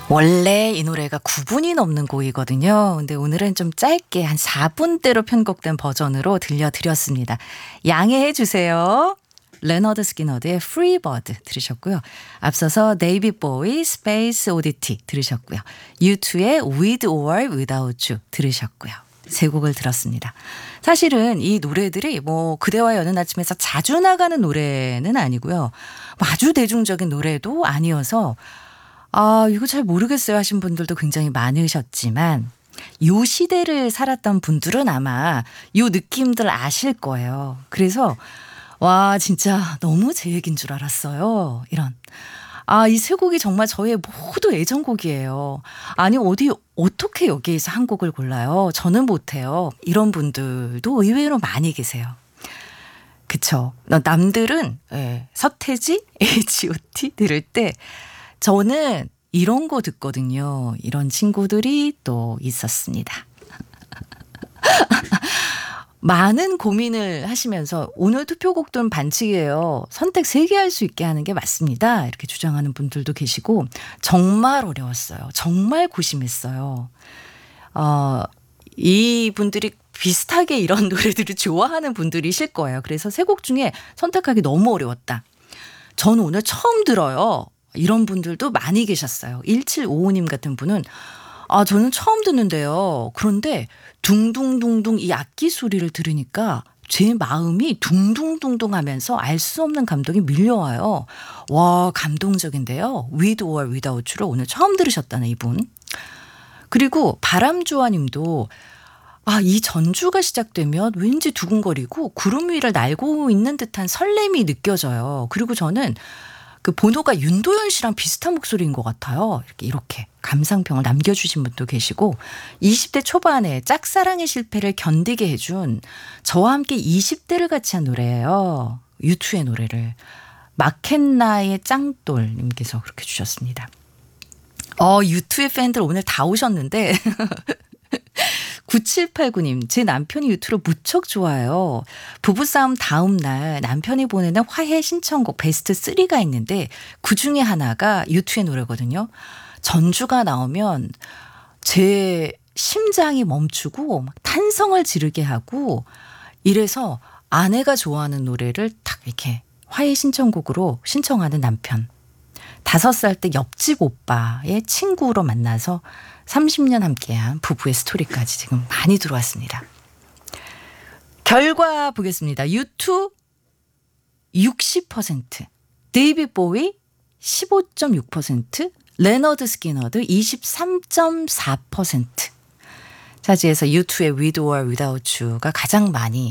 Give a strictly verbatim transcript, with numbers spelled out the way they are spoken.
원래 이 노래가 구 분이 넘는 곡이거든요. 근데 오늘은 좀 짧게 한 사 분대로 편곡된 버전으로 들려드렸습니다. 양해해 주세요. 레너드 스키너드의 Free Bird 들으셨고요. 앞서서 데이빗 보이 Space Oddity 들으셨고요. 유투의 With or Without You 들으셨고요. 세 곡을 들었습니다. 사실은 이 노래들이 뭐 그대와 여는 아침에서 자주 나가는 노래는 아니고요. 아주 대중적인 노래도 아니어서 아, 이거 잘 모르겠어요 하신 분들도 굉장히 많으셨지만 요 시대를 살았던 분들은 아마 요 느낌들 아실 거예요. 그래서 와, 진짜 너무 제 얘기인 줄 알았어요. 이런. 아, 이 세 곡이 정말 저의 모두 애정곡이에요. 아니, 어디, 어떻게 여기에서 한 곡을 골라요? 저는 못해요. 이런 분들도 의외로 많이 계세요. 그쵸. 남들은, 예, 서태지, 에이치 오 티 들을 때 저는 이런 거 듣거든요. 이런 친구들이 또 있었습니다. 많은 고민을 하시면서 오늘 투표곡들은 반칙이에요. 선택 세 개 할 수 있게 하는 게 맞습니다. 이렇게 주장하는 분들도 계시고 정말 어려웠어요. 정말 고심했어요. 어, 이 분들이 비슷하게 이런 노래들을 좋아하는 분들이실 거예요. 그래서 세 곡 중에 선택하기 너무 어려웠다. 저는 오늘 처음 들어요. 이런 분들도 많이 계셨어요. 일칠오오 님 같은 분은 아, 저는 처음 듣는데요. 그런데 둥둥둥둥 이 악기 소리를 들으니까 제 마음이 둥둥둥둥 하면서 알 수 없는 감동이 밀려와요. 와, 감동적인데요. With or Without You를 오늘 처음 들으셨다는 이분. 그리고 바람조아 님도 아, 이 전주가 시작되면 왠지 두근거리고 구름 위를 날고 있는 듯한 설렘이 느껴져요. 그리고 저는 그 번호가 윤도현 씨랑 비슷한 목소리인 것 같아요. 이렇게 이렇게 감상평을 남겨주신 분도 계시고 이십 대 초반에 짝사랑의 실패를 견디게 해준 저와 함께 이십 대를 같이 한 노래예요. 유투의 노래를. 마켄나의 짱돌님께서 그렇게 주셨습니다. 어, 유투의 팬들 오늘 다 오셨는데 구칠팔구 님, 제 남편이 유튜를 무척 좋아해요. 부부싸움 다음 날 남편이 보내는 화해 신청곡 베스트 쓰리가 있는데 그중에 하나가 유튜의 노래거든요. 전주가 나오면 제 심장이 멈추고 막 탄성을 지르게 하고 이래서 아내가 좋아하는 노래를 딱 이렇게 화해 신청곡으로 신청하는 남편. 다섯 살 때 옆집 오빠의 친구로 만나서 삼십 년 함께한 부부의 스토리까지 지금 많이 들어왔습니다. 결과 보겠습니다. 유투 육십 퍼센트, 데이빗 보이 십오 점 육 퍼센트, 레너드 스키너드 이십삼 점 사 퍼센트 차지해서 유투의 With or Without You가 가장 많이